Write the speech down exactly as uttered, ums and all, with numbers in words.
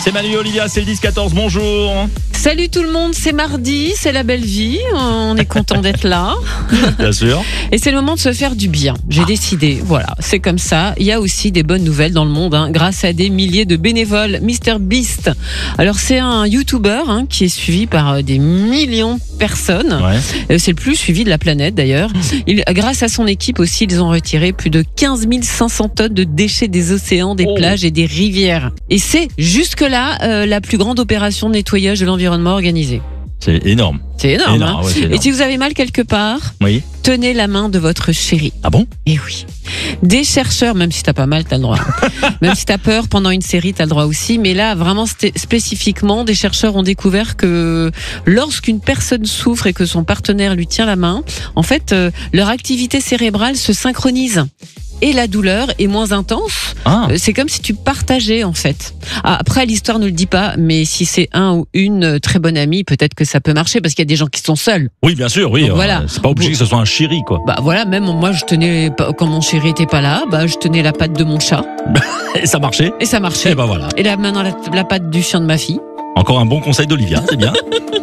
C'est Manu et Olivia, c'est le dix quatorze, bonjour. Salut tout le monde, c'est mardi, c'est la belle vie, on est content d'être là. Bien sûr. Et c'est le moment de se faire du bien. J'ai ah. décidé, voilà, c'est comme ça. Il y a aussi des bonnes nouvelles dans le monde, hein, grâce à des milliers de bénévoles. MrBeast, alors c'est un YouTuber hein, qui est suivi par des millions de personnes. Ouais. C'est le plus suivi de la planète d'ailleurs. Il, grâce à son équipe aussi, ils ont retiré plus de quinze mille cinq cents tonnes de déchets des océans, des oh. plages et des rivières. Et c'est jusque-là euh, la plus grande opération de nettoyage de l'environnement organisée. C'est énorme. C'est énorme. énorme, hein. ouais, c'est énorme. Et si vous avez mal quelque part, oui. tenez la main de votre chéri. Ah bon ? Eh oui. Des chercheurs, même si t'as pas mal, t'as le droit. Même si t'as peur pendant une série, t'as le droit aussi. Mais là, vraiment spécifiquement, des chercheurs ont découvert que lorsqu'une personne souffre et que son partenaire lui tient la main, en fait, euh, leur activité cérébrale se synchronise. Et la douleur est moins intense. Ah. C'est comme si tu partageais en fait. Ah, après, l'histoire ne le dit pas, mais si c'est un ou une très bonne amie, peut-être que ça peut marcher parce qu'il y a des gens qui sont seuls. Oui, bien sûr, oui. Donc, euh, voilà. C'est pas obligé que ce soit un chéri, quoi. Bah voilà, même moi, je tenais quand mon chéri était pas là, bah je tenais la patte de mon chat. Et ça marchait. Et ça marchait. Et bah voilà. Et là maintenant la, la patte du chien de ma fille. Encore un bon conseil d'Olivia, c'est bien.